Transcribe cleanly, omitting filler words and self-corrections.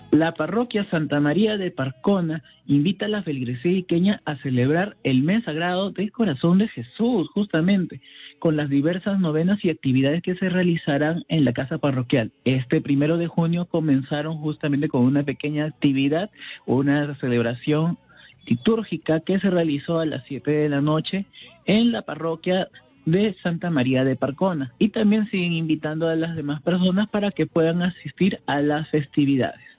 La parroquia Santa María de Parcona invita a la feligresía iqueña a celebrar el mes sagrado del Corazón de Jesús, justamente, con las diversas novenas y actividades que se realizarán en la casa parroquial. Este 1 de junio comenzaron justamente con una pequeña actividad, una celebración litúrgica que se realizó a las 7 de la noche en la parroquia de Santa María de Parcona, y también siguen invitando a las demás personas para que puedan asistir a las festividades.